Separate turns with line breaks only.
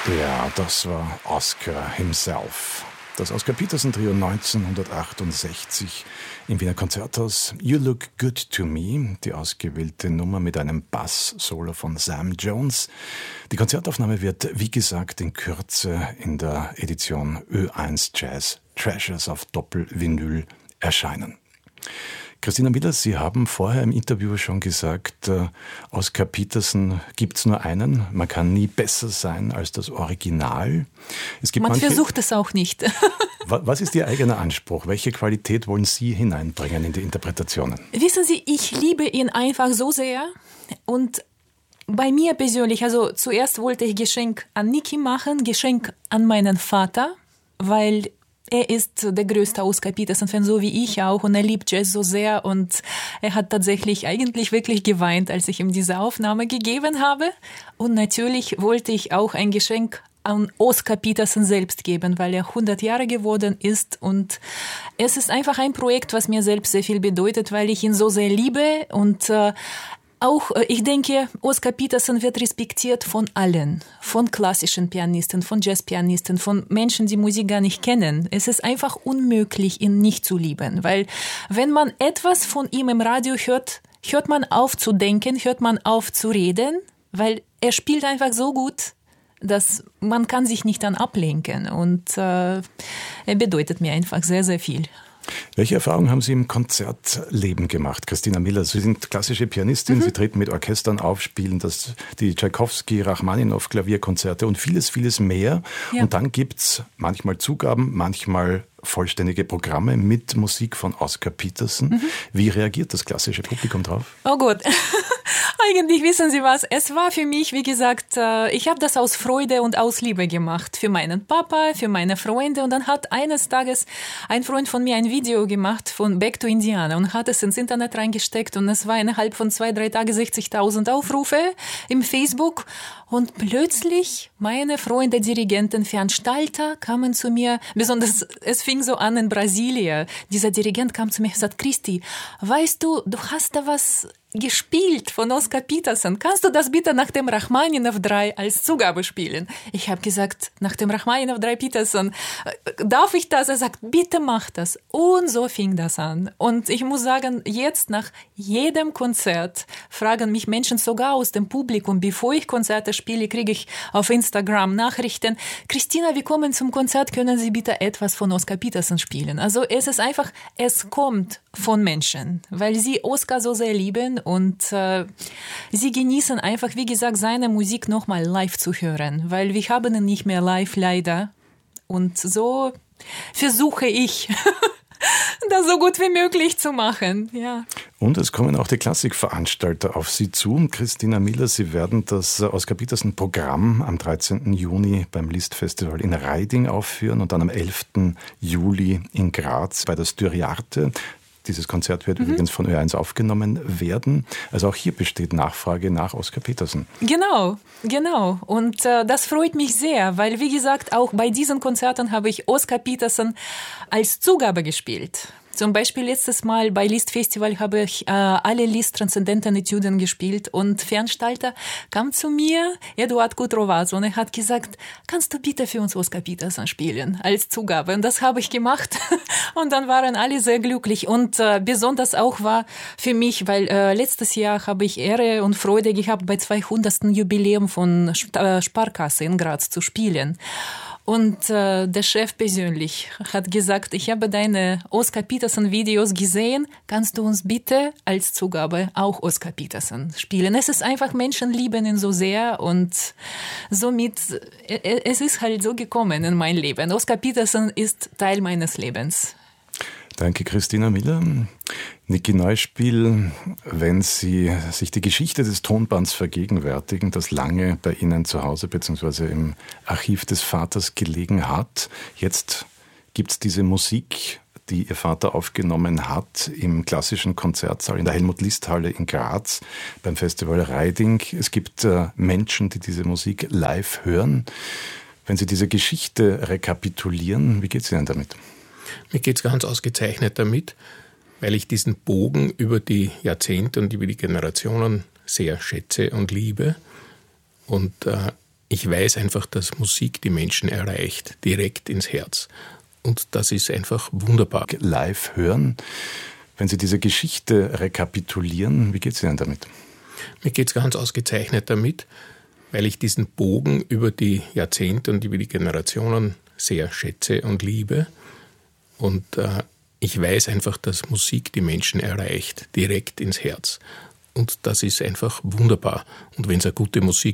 Ja, das war Oscar himself. Das Oscar Peterson Trio 1968 im Wiener Konzerthaus. You Look Good to Me, die ausgewählte Nummer mit einem Bass-Solo von Sam Jones. Die Konzertaufnahme wird, wie gesagt, in Kürze in der Edition Ö1 Jazz Treasures auf Doppelvinyl erscheinen. Christina Miller, Sie haben vorher im Interview schon gesagt, Oscar Peterson gibt es nur einen. Man kann nie besser sein als das Original.
Man versucht es auch nicht.
Was ist Ihr eigener Anspruch? Welche Qualität wollen Sie hineinbringen in die Interpretationen?
Wissen Sie, ich liebe ihn einfach so sehr. Und bei mir persönlich, also zuerst wollte ich Geschenk an Niki machen, Geschenk an meinen Vater, weil er ist der größte Oscar Peterson-Fan, so wie ich auch, und er liebt Jazz so sehr und er hat tatsächlich eigentlich wirklich geweint, als ich ihm diese Aufnahme gegeben habe. Und natürlich wollte ich auch ein Geschenk an Oscar Peterson selbst geben, weil er 100 Jahre geworden ist und es ist einfach ein Projekt, was mir selbst sehr viel bedeutet, weil ich ihn so sehr liebe und auch, ich denke, Oscar Peterson wird respektiert von allen, von klassischen Pianisten, von Jazzpianisten, von Menschen, die Musik gar nicht kennen. Es ist einfach unmöglich, ihn nicht zu lieben, weil wenn man etwas von ihm im Radio hört, hört man auf zu denken, hört man auf zu reden, weil er spielt einfach so gut, dass man kann sich nicht dann ablenken und er bedeutet mir einfach sehr, sehr viel.
Welche Erfahrungen haben Sie im Konzertleben gemacht, Christina Miller? Sie sind klassische Pianistin, Sie treten mit Orchestern auf, spielen die Tschaikowski, Rachmaninow, Klavierkonzerte und vieles, vieles mehr. Ja. Und dann gibt's manchmal Zugaben, manchmal vollständige Programme mit Musik von Oscar Peterson. Wie reagiert das klassische Publikum drauf?
Oh Gott, eigentlich wissen Sie was, es war für mich, wie gesagt, ich habe das aus Freude und aus Liebe gemacht. Für meinen Papa, für meine Freunde. Und dann hat eines Tages ein Freund von mir ein Video gemacht von Back to Indiana und hat es ins Internet reingesteckt. Und es war innerhalb von 2-3 Tagen 60.000 Aufrufe im Facebook. Und plötzlich meine Freunde, Dirigenten, Veranstalter kamen zu mir, besonders es fing so an in Brasilien. Dieser Dirigent kam zu mir und sagt, Christi, weißt du hast da was gespielt von Oscar Peterson. Kannst du das bitte nach dem Rachmaninow 3 als Zugabe spielen? Ich habe gesagt, nach dem Rachmaninow 3 Peterson, darf ich das? Er sagt, bitte mach das. Und so fing das an. Und ich muss sagen, jetzt nach jedem Konzert fragen mich Menschen sogar aus dem Publikum, bevor ich Konzerte spiele, kriege ich auf Instagram Nachrichten, Christina, wir kommen zum Konzert, können Sie bitte etwas von Oscar Peterson spielen? Also es ist einfach, es kommt von Menschen, weil sie Oscar so sehr lieben und sie genießen einfach, wie gesagt, seine Musik nochmal live zu hören, weil wir haben ihn nicht mehr live, leider. Und so versuche ich, das so gut wie möglich zu machen. Ja.
Und es kommen auch die Klassikveranstalter auf Sie zu. Christina Miller, Sie werden das Oscar Peterson-Programm am 13. Juni beim Liszt-Festival in Reiding aufführen und dann am 11. Juli in Graz bei der Styriarte. Dieses Konzert wird übrigens von Ö1 aufgenommen werden. Also auch hier besteht Nachfrage nach Oscar Peterson.
Genau. Und das freut mich sehr, weil, wie gesagt, auch bei diesen Konzerten habe ich Oscar Peterson als Zugabe gespielt. Zum Beispiel letztes Mal bei Liszt Festival habe ich alle Liszt Transzendenten Etüden gespielt und Veranstalter kam zu mir, Eduard Kudrovac, und er hat gesagt, kannst du bitte für uns Oscar Peterson spielen als Zugabe? Und das habe ich gemacht und dann waren alle sehr glücklich und besonders auch war für mich, weil letztes Jahr habe ich Ehre und Freude gehabt, bei 200. Jubiläum von Sparkasse in Graz zu spielen. Und der Chef persönlich hat gesagt, ich habe deine Oscar Peterson Videos gesehen, kannst du uns bitte als Zugabe auch Oscar Peterson spielen? Es ist einfach, Menschen lieben ihn so sehr und somit, es ist halt so gekommen in mein Leben. Oscar Peterson ist Teil meines Lebens.
Danke, Christina Miller. Niki Neuspiel, wenn Sie sich die Geschichte des Tonbands vergegenwärtigen, das lange bei Ihnen zu Hause bzw. im Archiv des Vaters gelegen hat. Jetzt gibt es diese Musik, die Ihr Vater aufgenommen hat im klassischen Konzertsaal in der Helmut-List-Halle in Graz beim Festival Reiding. Es gibt Menschen, die diese Musik live hören. Wenn Sie diese Geschichte rekapitulieren, wie geht es Ihnen damit?
Mir geht es ganz ausgezeichnet damit, weil ich diesen Bogen über die Jahrzehnte und über die Generationen sehr schätze und liebe. Und ich weiß einfach, dass Musik die Menschen erreicht, direkt ins Herz. Und das ist einfach wunderbar.
Live hören, wenn Sie diese Geschichte rekapitulieren, wie geht es Ihnen damit?
Mir geht es ganz ausgezeichnet damit, weil ich diesen Bogen über die Jahrzehnte und über die Generationen sehr schätze und liebe. Und ich weiß einfach, dass Musik die Menschen erreicht, direkt ins Herz. Und das ist einfach wunderbar. Und wenn es eine gute Musik